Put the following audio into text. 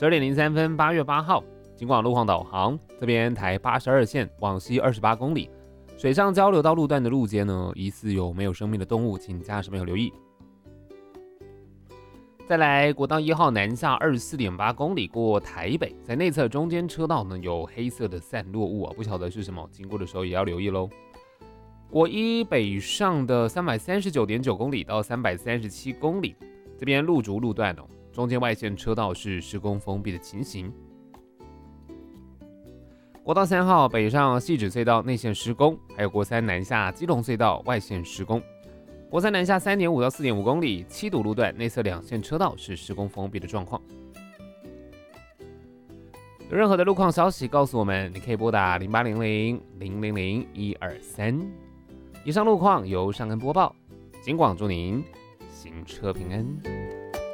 12:03，8月8号，警广路况导航，这边台82线往西28公里，水上交流道路段的路肩呢，疑似有没有生命的动物，请驾驶朋友留意。再来，国道1号南下24.8公里过台北，在内侧中间车道呢有黑色的散落物不晓得是什么，经过的时候也要留意喽。国一北上的339.9公里到337公里，这边路竹路段中间外线车道是施工封闭的情形。国道3号北上汐止隧道内线施工，还有国三南下基隆隧道外线施工。国三南下3.5到4.5公里7堵路段内侧两线车道是施工封闭的状况。有任何的路况消息告诉我们，你可以拨打0800-000-123。以上路况由尚恩播报，警广祝您行车平安。